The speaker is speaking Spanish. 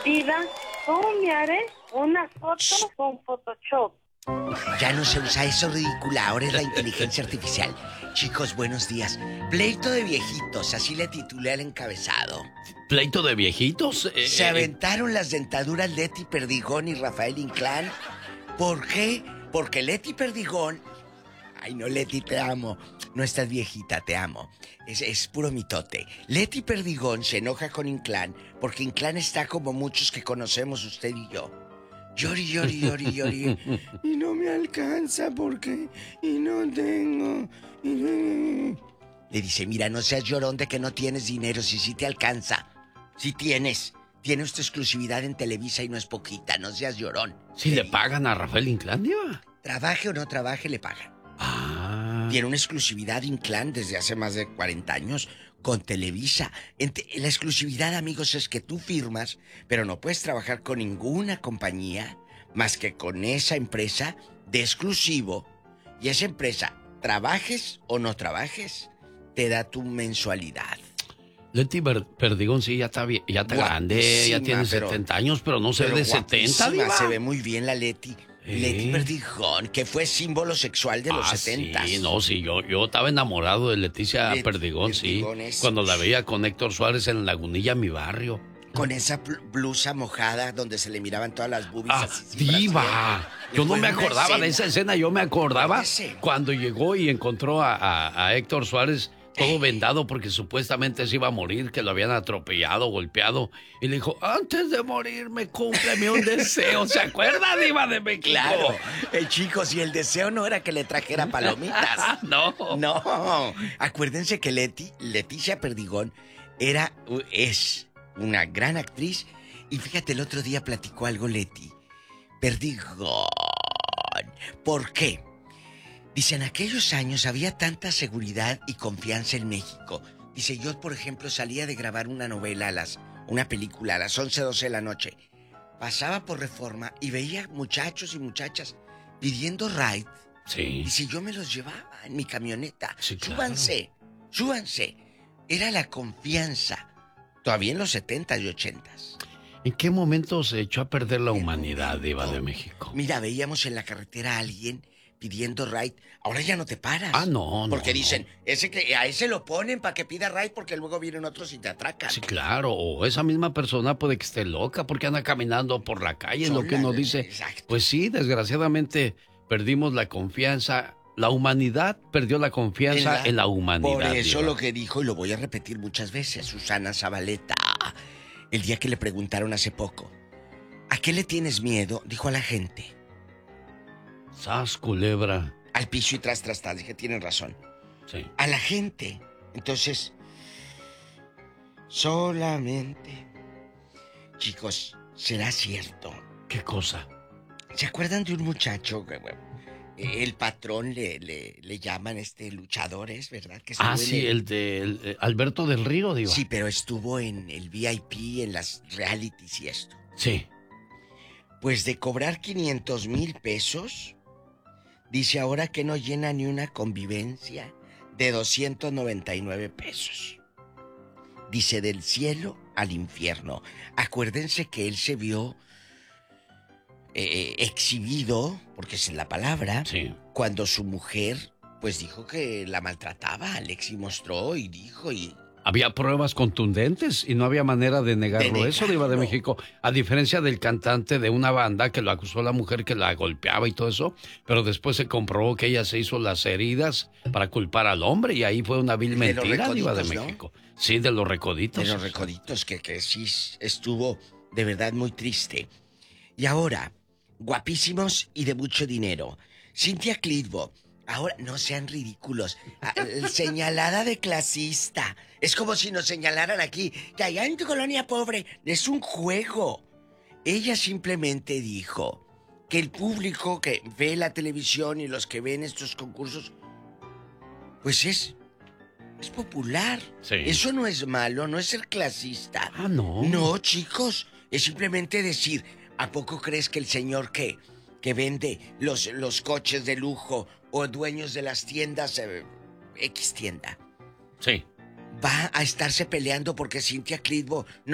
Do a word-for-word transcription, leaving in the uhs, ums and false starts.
Diva, ¿cómo me haré una foto con Photoshop? Ya no se usa eso, ridícula. Ahora es la inteligencia artificial. Chicos, buenos días. Pleito de viejitos, así le titulé al encabezado. ¿Pleito de viejitos? Eh, Se eh, aventaron las dentaduras Leti Perdigón y Rafael Inclán. ¿Por qué? Porque Leti Perdigón... Ay, no, Leti, te amo. No estás viejita, te amo. Es, es puro mitote. Leti Perdigón se enoja con Inclán porque Inclán está como muchos que conocemos usted y yo. Llori, llori, llori, llori. Y no me alcanza porque... Y no tengo... Y... Le dice, mira, no seas llorón de que no tienes dinero, si sí te alcanza. Si tienes. Tienes tu exclusividad en Televisa y no es poquita, no seas llorón. ¿Sí le pagan a Rafael Inclán, Diva? Trabaje o no trabaje, le pagan. Ah. Tiene una exclusividad Inclán desde hace más de cuarenta años con Televisa. La exclusividad, amigos, es que tú firmas, pero no puedes trabajar con ninguna compañía más que con esa empresa de exclusivo. Y esa empresa, trabajes o no trabajes, te da tu mensualidad. Leti Perdigón sí ya está, ya está grande, ya tiene pero, setenta años, pero no se ve de setenta, Diva. Se ve muy bien la Leti. ¿Eh? Leti Perdigón, que fue símbolo sexual de los ah, setentas. Sí, no, sí, yo, yo estaba enamorado de Leticia Let Perdigón, Perdigón, sí. Es... Cuando la veía con Héctor Suárez en Lagunilla, mi barrio. Con esa blusa mojada donde se le miraban todas las boobies. Ah, así, Diva. Yo no me acordaba escena. de esa escena, yo me acordaba cuando llegó y encontró a, a, a Héctor Suárez todo vendado porque supuestamente se iba a morir, que lo habían atropellado, golpeado. Y le dijo, antes de morirme, cúmpleme un deseo. ¿Se acuerda, Diva de México? Claro. El chico, si el deseo no era que le trajera palomitas. No. No. Acuérdense que Leti, Leticia Perdigón era, es una gran actriz. Y fíjate, el otro día platicó algo Leti Perdigón. ¿Por qué? Dice, en aquellos años había tanta seguridad y confianza en México. Dice, yo, por ejemplo, salía de grabar una novela a las... una película a las once, doce de la noche. Pasaba por Reforma y veía muchachos y muchachas pidiendo ride. Sí. Dice, yo me los llevaba en mi camioneta. Sí, claro. Súbanse, súbanse. Era la confianza. Todavía en los setentas y ochentas. ¿En qué momento se echó a perder la humanidad, Diva de México? Mira, veíamos en la carretera a alguien pidiendo ride. Ahora ya no te paras. Ah, no, no. Porque dicen, no. ese que a ese lo ponen para que pida ride porque luego vienen otros y te atracan. Sí, claro. O esa misma persona puede que esté loca porque anda caminando por la calle, lo que uno dice. Exacto. Pues sí, desgraciadamente perdimos la confianza. La humanidad perdió la confianza en la, en la humanidad. Por eso Diva. Lo que dijo, y lo voy a repetir muchas veces, Susana Zabaleta, el día que le preguntaron hace poco, ¿a qué le tienes miedo? Dijo a la gente. Sas, culebra. Al piso y tras, tras, tras. Dije, tienen razón. Sí. A la gente. Entonces, solamente... Chicos, ¿será cierto? ¿Qué cosa? ¿Se acuerdan de un muchacho? El patrón le, le, le llaman este luchadores, ¿verdad? Que ah, sí, el, el de el, el Alberto del Río, digo. Sí, pero estuvo en el V I P, en las realities y esto. Sí. Pues de cobrar quinientos mil pesos... Dice ahora que no llena ni una convivencia de doscientos noventa y nueve pesos. Dice del cielo al infierno. Acuérdense que él se vio eh, exhibido, porque esa es la palabra, sí. Cuando su mujer pues dijo que la maltrataba. Alexi mostró y dijo y... Había pruebas contundentes y no había manera de negarlo. De negarlo. Eso, Diva de México. A diferencia del cantante de una banda que lo acusó la mujer que la golpeaba y todo eso, pero después se comprobó que ella se hizo las heridas para culpar al hombre y ahí fue una vil mentira, Diva de México. ¿No? Sí, de los recoditos. De los recoditos, que, que sí estuvo de verdad muy triste. Y ahora, guapísimos y de mucho dinero. Cynthia Clitbo. Ahora, no sean ridículos. Señalada de clasista. Es como si nos señalaran aquí, que allá en tu colonia pobre es un juego. Ella simplemente dijo que el público que ve la televisión y los que ven estos concursos, pues es, es popular. Sí. Eso no es malo, no es ser clasista. Ah, no. No, chicos, es simplemente decir, ¿a poco crees que el señor que, que vende los, los coches de lujo o dueños de las tiendas, eh, X tienda, sí, va a estarse peleando porque Cynthia Clitbo no